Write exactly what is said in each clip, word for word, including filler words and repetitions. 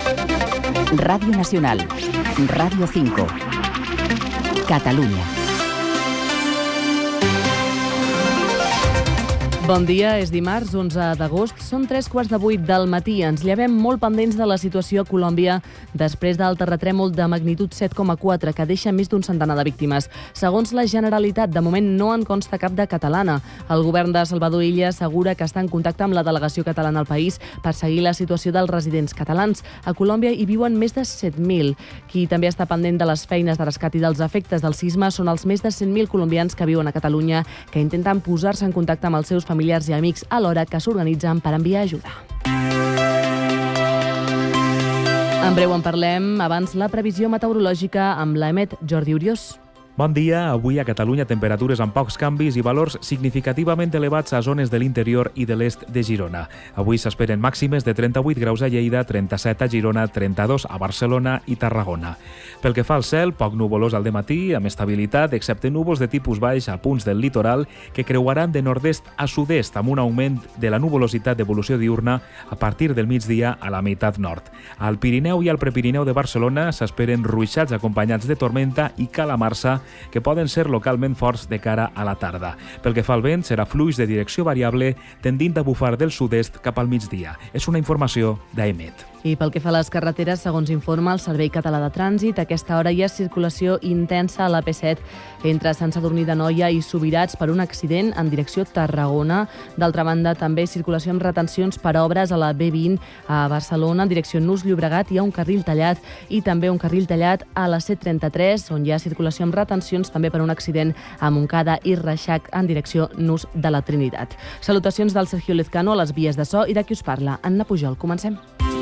Radio Nacional, Radio cinco, Catalunya. Bon dia, és dimarts, onze d'agost, són tres quarts de vuit del matí. Ens llevem molt pendents de la situació a Colòmbia després del terratrèmol de magnitud set coma quatre que deixa més d'un centenar de víctimes. Segons la Generalitat, de moment no en consta cap de catalana. El govern de Salvador Illa assegura que està en contacte amb la delegació catalana al país per seguir la situació dels residents catalans. A Colòmbia hi viuen més de set mil. Qui també està pendent de les feines de rescat i dels efectes del sisme són els més de cent mil colombians que viuen a Catalunya que intenten posar-se en contacte amb els seus familiars familiars i amics alhora que s'organitzen per enviar ajuda. En breu en parlem, abans la previsió meteorològica amb l'Emet Jordi Uriós. Bon dia. Avui a Catalunya temperatures amb pocs canvis i valors significativament elevats a zones de l'interior i de l'est de Girona. Avui s'esperen màximes de trenta-vuit graus a Lleida, trenta-set a Girona, trenta-dos a Barcelona i Tarragona. Pel que fa al cel, poc nuvolós al dematí, amb estabilitat, excepte núvols de tipus baix a punts del litoral que creuaran de nord-est a sud-est amb un augment de la nuvolositat d'evolució diurna a partir del migdia a la meitat nord. Al Pirineu i al Prepirineu de Barcelona s'esperen ruixats acompanyats de tormenta i calamarsa que poden ser localment forts de cara a la tarda. Pel que fa al vent, serà fluix de direcció variable tendint a bufar del sud-est cap al migdia. És una informació d'Emet. I pel que fa a les carreteres, segons informa el Servei Català de Trànsit, a aquesta hora hi ha circulació intensa a la P set entre Sant Sadurní d'Anoia i Subirats per un accident en direcció Tarragona. D'altra banda, també circulació amb retencions per obres a la B vint a Barcelona en direcció Nus Llobregat. Hi ha un carril tallat i també un carril tallat a la C trenta-tres, on hi ha circulació amb retencions també per un accident a Montcada i Reixac en direcció Nus de la Trinitat. Salutacions del Sergio Lezcano a les vies de so i de qui us parla, Anna Pujol. Comencem.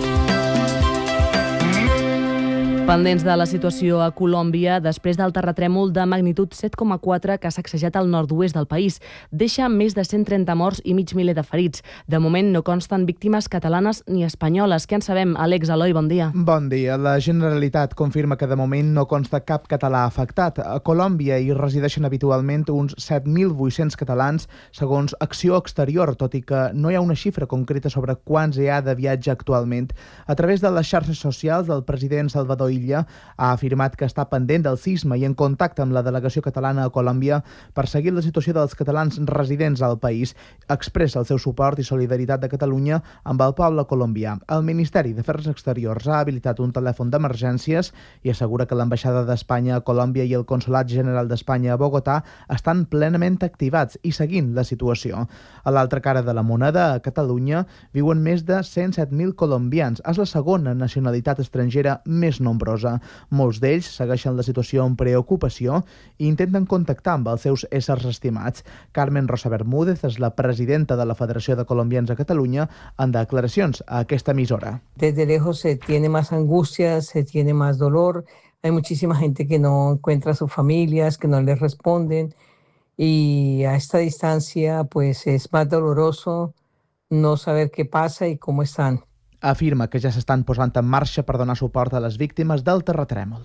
Pendents de la situació a Colòmbia després del terratrèmol de magnitud set coma quatre que ha sacsejat el nord-oest del país. Deixa més de cent trenta morts i mig miler de ferits. De moment no consten víctimes catalanes ni espanyoles. Què en sabem? Àlex, Eloi, bon dia. Bon dia. La Generalitat confirma que de moment no consta cap català afectat. A Colòmbia hi resideixen habitualment uns set mil vuit-cents catalans, segons Acció Exterior, tot i que no hi ha una xifra concreta sobre quants hi ha de viatge actualment. A través de les xarxes socials, el president Salvador Illa ha afirmat que està pendent del sisme i en contacte amb la delegació catalana a Colòmbia per seguir la situació dels catalans residents al país. Expressa el seu suport i solidaritat de Catalunya amb el poble colombià. El Ministeri d'Afers Exteriors ha habilitat un telèfon d'emergències i assegura que l'ambaixada d'Espanya a Colòmbia i el Consolat General d'Espanya a Bogotà estan plenament activats i seguint la situació. A l'altra cara de la moneda, a Catalunya, viuen més de cent set mil colombians. És la segona nacionalitat estrangera més nombrosa. Molts d'ells segueixen la situació amb preocupació i intenten contactar amb els seus éssers estimats. Carmen Rosa Bermúdez és la presidenta de la Federació de Colombians a Catalunya en declaracions a aquesta emissora. Desde lejos se tiene más angustia, se tiene más dolor. Hay muchísima gente que no encuentra a sus familias, que no les responden. Y a esta distancia pues es más doloroso no saber qué pasa y cómo están. Afirma que ja s'estan posant en marxa per donar suport a les víctimes del terratrèmol.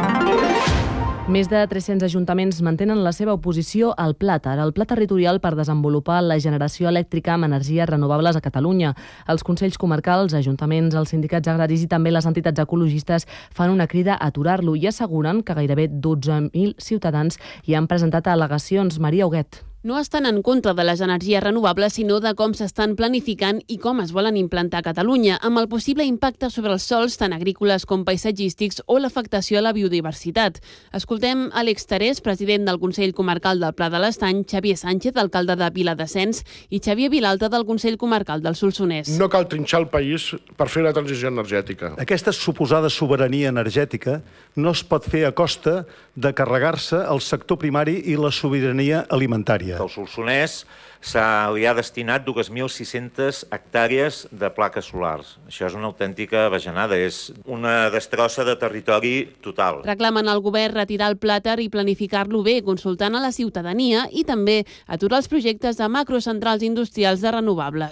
Més de tres-cents ajuntaments mantenen la seva oposició al Pla Tar, el Pla Territorial per desenvolupar la generació elèctrica amb energies renovables a Catalunya. Els consells comarcals, ajuntaments, els sindicats agraris i també les entitats ecologistes fan una crida a aturar-lo i asseguren que gairebé dotze mil ciutadans hi han presentat al·legacions. Maria Huguet. No estan en contra de les energies renovables, sinó de com s'estan planificant i com es volen implantar a Catalunya, amb el possible impacte sobre els sòls tant agrícoles com paisatgístics o l'afectació a la biodiversitat. Escoltem Àlex Tarés, president del Consell Comarcal del Pla de l'Estany, Xavier Sánchez, alcalde de Viladescens, i Xavier Vilalta del Consell Comarcal del Solsonès. No cal trinxar el país per fer la transició energètica. Aquesta suposada sobirania energètica no es pot fer a costa de carregar-se el sector primari i la sobirania alimentària. El Solsonès li ha destinat dos mil sis-centes hectàrees de plaques solars. Això és una autèntica bajanada, és una destrossa de territori total. Reclamen al govern retirar el Pla Tar i planificar-lo bé, consultant a la ciutadania i també aturar els projectes de macrocentrals industrials de renovables.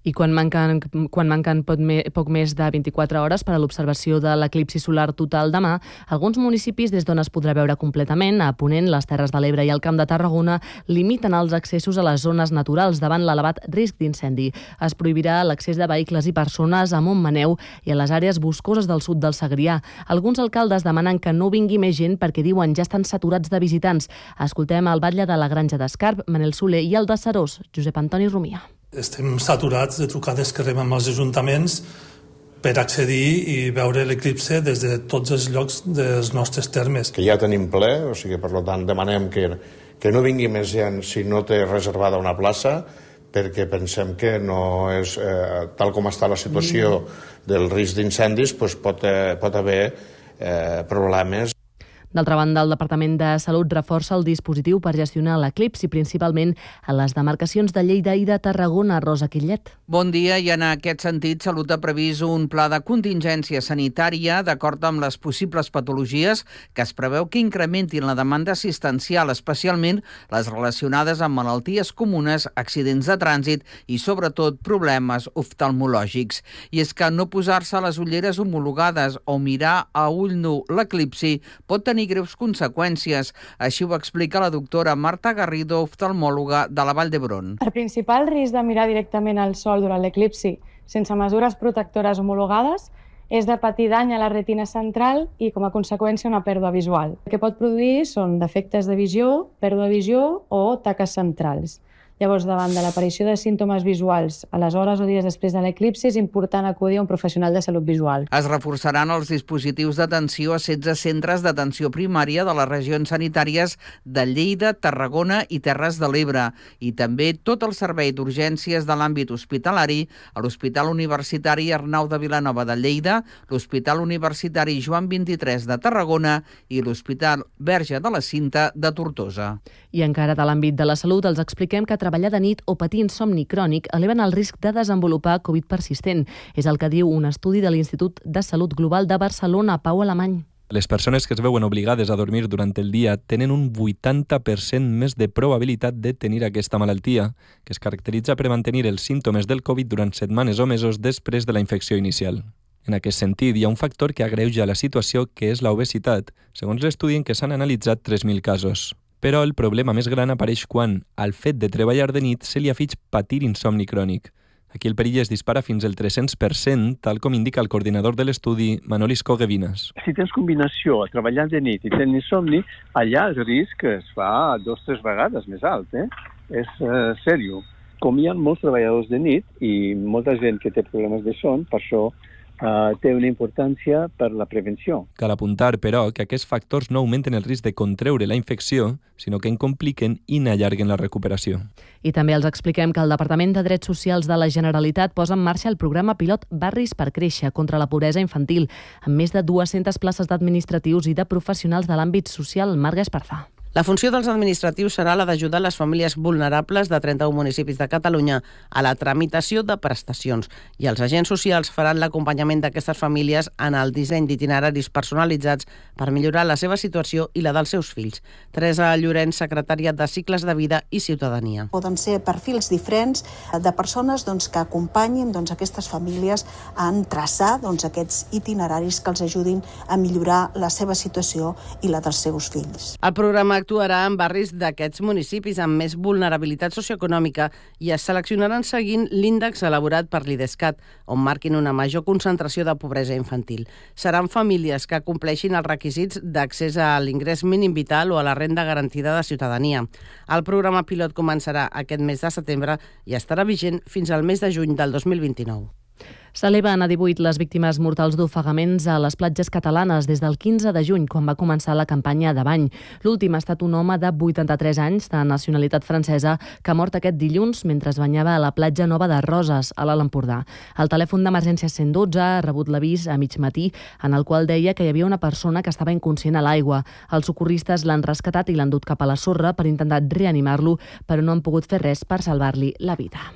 I quan manquen, quan manquen poc, me, poc més de vint-i-quatre hores per a l'observació de l'eclipsi solar total demà, alguns municipis des d'on es podrà veure completament, a Ponent, les Terres de l'Ebre i el Camp de Tarragona, limiten els accessos a les zones naturals davant l'elevat risc d'incendi. Es prohibirà l'accés de vehicles i persones a Montmaneu i a les àrees boscoses del sud del Segrià. Alguns alcaldes demanen que no vingui més gent perquè diuen ja estan saturats de visitants. Escoltem el batlle de la Granja d'Escarp, Manel Soler, i el de Serós, Josep Antoni Rumia. Estem saturats de trucades que rebem als ajuntaments per accedir i veure l'eclipse des de tots els llocs dels nostres termes. Que ja tenim ple, o sigui, per tant, demanem que, que no vingui més gent si no té reservada una plaça, perquè pensem que no és, eh, tal com està la situació del risc d'incendis, doncs pot, eh, pot haver eh, problemes. D'altra banda, el Departament de Salut reforça el dispositiu per gestionar l'eclipsi, principalment a les demarcacions de Lleida i de Tarragona. Rosa Quillet. Bon dia, i en aquest sentit, Salut ha previst un pla de contingència sanitària d'acord amb les possibles patologies que es preveu que incrementin la demanda assistencial, especialment les relacionades amb malalties comunes, accidents de trànsit i, sobretot, problemes oftalmològics. I és que no posar-se les ulleres homologades o mirar a ull nu l'eclipsi pot tenir greus conseqüències. Així ho explica la doctora Marta Garrido, oftalmòloga de la Vall d'Hebron. El principal risc de mirar directament al sol durant l'eclipsi sense mesures protectores homologades és de patir dany a la retina central i, com a conseqüència, una pèrdua visual. El que pot produir són defectes de visió, pèrdua de visió o taques centrals. Llavors, davant de l'aparició de símptomes visuals a les hores o dies després de l'eclipsi, és important acudir a un professional de salut visual. Es reforçaran els dispositius d'atenció a setze centres d'atenció primària de les regions sanitàries de Lleida, Tarragona i Terres de l'Ebre, i també tot el servei d'urgències de l'àmbit hospitalari a l'Hospital Universitari Arnau de Vilanova de Lleida, l'Hospital Universitari Joan vint-i-tres de Tarragona i l'Hospital Verge de la Cinta de Tortosa. I encara de l'àmbit de la salut, els expliquem que treballar de nit o patir insomni crònic eleven el risc de desenvolupar Covid persistent. És el que diu un estudi de l'Institut de Salut Global de Barcelona, Pau Alemany. Les persones que es veuen obligades a dormir durant el dia tenen un vuitanta per cent més de probabilitat de tenir aquesta malaltia, que es caracteritza per mantenir els símptomes del Covid durant setmanes o mesos després de la infecció inicial. En aquest sentit, hi ha un factor que agreuja la situació, que és l'obesitat, segons l'estudi en què s'han analitzat tres mil casos. Però el problema més gran apareix quan, al fet de treballar de nit, se li afig patir insomni crònic. Aquí el perill es dispara fins al tres-cents per cent, tal com indica el coordinador de l'estudi, Manolis Coguevinas. Si tens combinació a treballar de nit i tens insomni, allà el risc es fa dos o tres vegades més alt. Eh? És uh, sèrio. Com hi ha molts treballadors de nit i molta gent que té problemes de son, per això Uh, té una importància per la prevenció. Cal apuntar, però, que aquests factors no augmenten el risc de contreure la infecció, sinó que en compliquen i n'allarguen la recuperació. I també els expliquem que el Departament de Drets Socials de la Generalitat posa en marxa el programa pilot Barris per Créixer contra la pobresa infantil, amb més de dues-centes places d'administratius i de professionals de l'àmbit social. Marga Esparza. La funció dels administratius serà la d'ajudar les famílies vulnerables de trenta-un municipis de Catalunya a la tramitació de prestacions, i els agents socials faran l'acompanyament d'aquestes famílies en el disseny d'itineraris personalitzats per millorar la seva situació i la dels seus fills. Teresa Llorenç, secretària de Cicles de Vida i Ciutadania. Poden ser perfils diferents de persones doncs, que acompanyin doncs, aquestes famílies en traçar doncs, aquests itineraris que els ajudin a millorar la seva situació i la dels seus fills. El programa actuarà en barris d'aquests municipis amb més vulnerabilitat socioeconòmica i es seleccionaran seguint l'índex elaborat per l'IDESCAT, on marquin una major concentració de pobresa infantil. Seran famílies que compleixin els requisits d'accés a l'ingrés mínim vital o a la renda garantida de ciutadania. El programa pilot començarà aquest mes de setembre i estarà vigent fins al mes de juny del dos mil vint-i-nou. S'eleven a divuit les víctimes mortals d'ofegaments a les platges catalanes des del quinze de juny, quan va començar la campanya de bany. L'últim ha estat un home de vuitanta-tres anys, de nacionalitat francesa, que ha mort aquest dilluns mentre es banyava a la platja Nova de Roses, a l'Alt Empordà. El telèfon d'emergència cent dotze ha rebut l'avís a mig matí, en el qual deia que hi havia una persona que estava inconscient a l'aigua. Els socorristes l'han rescatat i l'han dut cap a la sorra per intentar reanimar-lo, però no han pogut fer res per salvar-li la vida.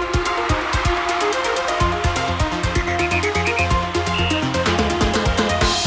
En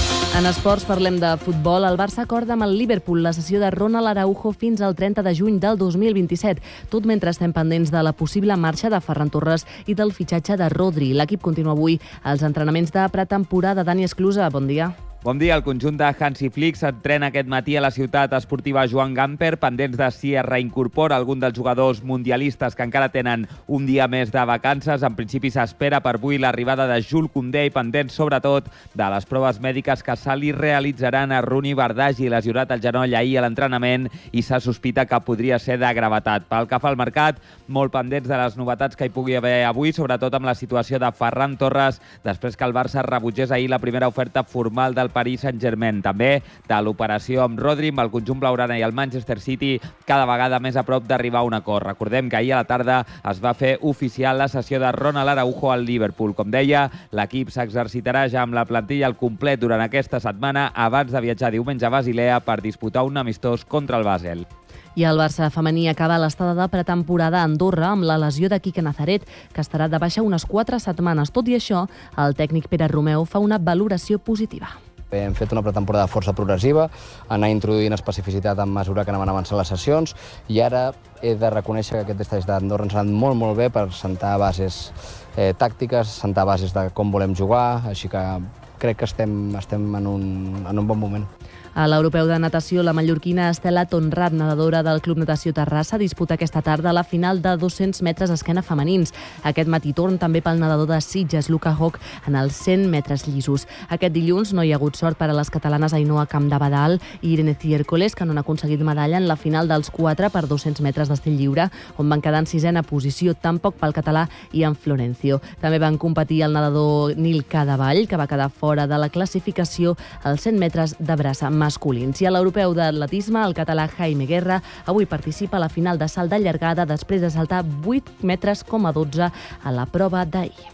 En esports parlem de futbol. El Barça acorda amb el Liverpool la cessió de Ronald Araujo fins al trenta de juny del dos mil vint-i-set, tot mentre estem pendents de la possible marxa de Ferran Torres i del fitxatge de Rodri. L'equip continua avui als entrenaments de pretemporada. Dani Esclusa, bon dia. Bon dia. El conjunt de Hansi Flick s'entrena aquest matí a la ciutat esportiva Joan Gamper, pendents de si es reincorpora algun dels jugadors mundialistes que encara tenen un dia més de vacances. En principi s'espera per avui l'arribada de Jules Koundé i pendents sobretot de les proves mèdiques que se li realitzaran a Rooney Bardghji, lesionat al genoll ahir a l'entrenament i se sospita que podria ser de gravetat. Pel que fa al mercat, molt pendents de les novetats que hi pugui haver avui, sobretot amb la situació de Ferran Torres, després que el Barça rebutgés ahir la primera oferta formal del Paris Saint-Germain. També de l'operació amb Rodri, amb el conjunt blaugrana i el Manchester City cada vegada més a prop d'arribar a un acord. Recordem que ahir a la tarda es va fer oficial la cessió de Ronald Araujo al Liverpool. Com deia, l'equip s'exercitarà ja amb la plantilla al complet durant aquesta setmana abans de viatjar diumenge a Basilea per disputar un amistós contra el Basel. I el Barça femení acaba l'estada de pretemporada a Andorra amb la lesió de Quique Nazaret, que estarà de baixa unes quatre setmanes. Tot i això, el tècnic Pere Romeu fa una valoració positiva. Hem fet una pretemporada força progressiva, anar introduint especificitat a mesura que anaven avançant les sessions, i ara he de reconèixer que aquest estatge d'Andorra ens ha anat molt, molt bé per sentar bases eh, tàctiques, sentar bases de com volem jugar, així que crec que estem, estem en, un, en un bon moment. A l'Europeu de Natació, la mallorquina Estela Tonrat, nedadora del Club Natació Terrassa, disputa aquesta tarda la final de dos-cents metres esquena femenins. Aquest matí torn també pel nedador de Sitges, Luca Hoch, en els cent metres llisos. Aquest dilluns no hi ha hagut sort per a les catalanes Ainhoa Campdevadal i Irene Ciércoles, que no han aconseguit medalla en la final dels quatre per dos-cents metres d'estil lliure, on van quedar en sisena posició, tampoc pel català Ian Florencio. També van competir el nedador Nil Cadavall, que va quedar fora de la classificació als cent metres de braça masculins. I a l'europeu d'atletisme, el català Jaime Guerra avui participa a la final de salt de llargada després de saltar vuit metres coma dotze a la prova d'ahir.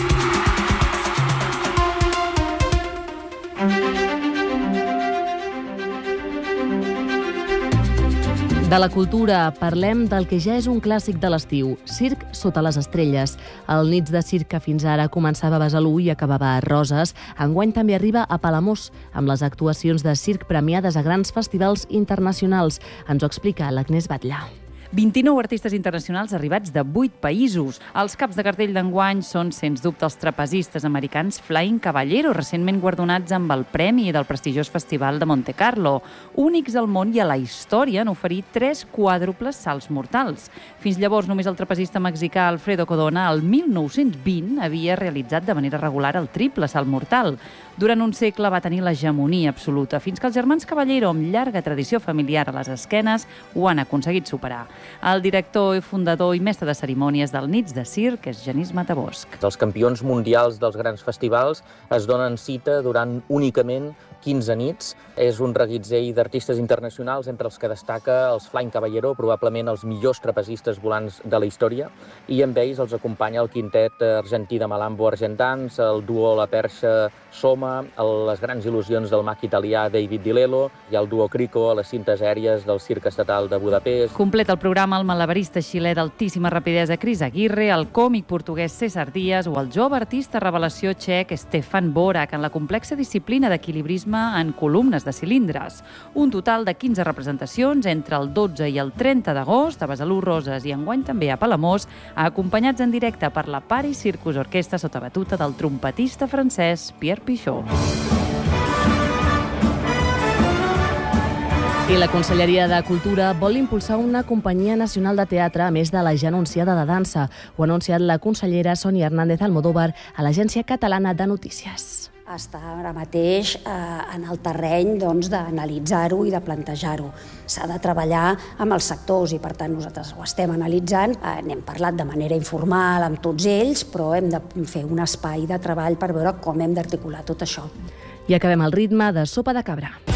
De la cultura parlem del que ja és un clàssic de l'estiu, Circ sota les estrelles. El Nits de Circ, que fins ara començava a Besalú i acabava a Roses, enguany també arriba a Palamós, amb les actuacions de circ premiades a grans festivals internacionals. Ens ho explica l'Agnès Batllà. vint-i-nou artistes internacionals arribats de vuit països. Els caps de cartell d'enguany són, sens dubte, els trapezistes americans Flying Caballero, recentment guardonats amb el premi del prestigiós Festival de Monte Carlo. Únics al món i a la història en oferir tres quàdruples salts mortals. Fins llavors, només el trapezista mexicà Alfredo Codona, el mil nou-cents vint, havia realitzat de manera regular el triple salt mortal. Durant un segle va tenir l'hegemonia absoluta, fins que els germans Caballero, amb llarga tradició familiar a les esquenes, ho han aconseguit superar. El director i fundador i mestre de cerimònies del Nits de Circ és Genís Matabosc. Els campions mundials dels grans festivals es donen cita durant únicament quinze nits. És un reguitzell d'artistes internacionals, entre els que destaca els Flying Caballero, probablement els millors trapezistes volants de la història, i amb ells els acompanya el quintet argentí de Malambo Argentans, el duo La Perxa Soma, les grans il·lusions del mag italià David Di Lello i el duo Crico a les cintes aèries del Circ Estatal de Budapest. Completa el programa el malabarista xilè d'altíssima rapidesa Cris Aguirre, el còmic portuguès César Díaz o el jove artista revelació txec Stefan Borak en la complexa disciplina d'equilibrisme en columnes de cilindres. Un total de quinze representacions entre el dotze i el trenta d'agost a Besalú, Roses i enguany també a Palamós, acompanyats en directe per la Paris Circus Orquestra sota batuta del trompetista francès Pierre Pichot. I la Conselleria de Cultura vol impulsar una companyia nacional de teatre, a més de la ja anunciada de dansa. Ho ha anunciat la consellera Sonia Hernández Almodóvar a l'Agència Catalana de Notícies. Està ara mateix eh, en el terreny doncs, d'analitzar-ho i de plantejar-ho. S'ha de treballar amb els sectors i, per tant, nosaltres ho estem analitzant. Eh, n'hem parlat de manera informal amb tots ells, però hem de fer un espai de treball per veure com hem d'articular tot això. I acabem el ritme de Sopa de Cabra.